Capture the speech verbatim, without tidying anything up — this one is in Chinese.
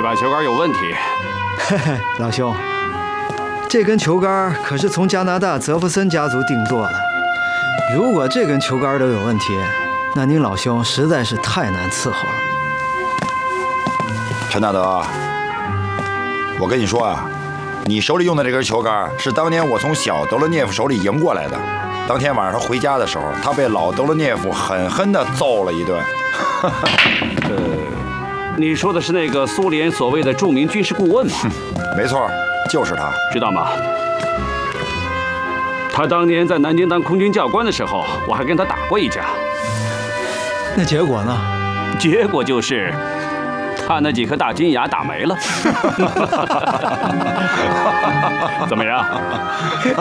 把球杆有问题。 嘿嘿，老兄，这根球杆可是从加拿大泽弗森家族定做的。如果这根球杆都有问题，那您老兄实在是太难伺候了。 陈大德，我跟你说啊，你手里用的这根球杆是当年我从小德罗涅夫手里赢过来的。当天晚上他回家的时候，他被老德罗涅夫狠狠地揍了一顿。 呃，你说的是那个苏联所谓的著名军事顾问吗？ 没错，就是他。 知道吗？他当年在南京当空军教官的时候，我还跟他打过一架。 那结果呢？ 结果就是，他那几颗大金牙打没了。怎么样？